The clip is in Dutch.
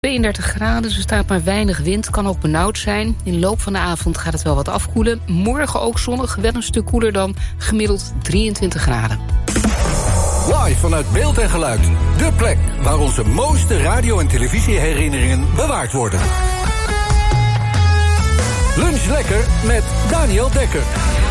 32 graden, dus er staat maar weinig wind. Kan ook benauwd zijn. In de loop van de avond gaat het wel wat afkoelen. Morgen ook zonnig, wel een stuk koeler dan. Gemiddeld 23 graden. Live vanuit Beeld en Geluid. De plek waar onze mooiste radio- en televisieherinneringen bewaard worden. Lunch lekker met Daniel Dekker.